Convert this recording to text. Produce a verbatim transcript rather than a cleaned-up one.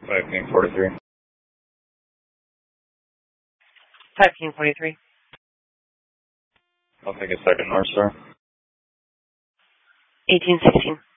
five King forty-three. five King forty-three. I'll take a second North Star. eighteen sixteen.